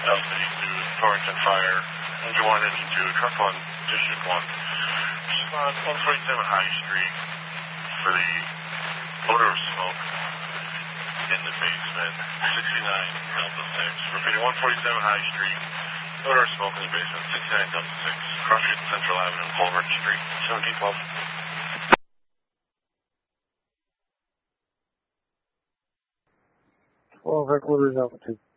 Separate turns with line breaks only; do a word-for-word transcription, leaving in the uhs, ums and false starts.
Delta eighty-two, Torrington Fire, Engine one, Engine two, Truck one, District one. Respond one forty-seven High Street for the odor of smoke in the basement, sixty-nine Delta six. Repeating, one forty-seven High Street, odor of smoke in the basement, sixty-nine Delta six. Cross Street, Central Avenue, Colbert Street, seventeen twelve.
twelve, headquarters, altitude.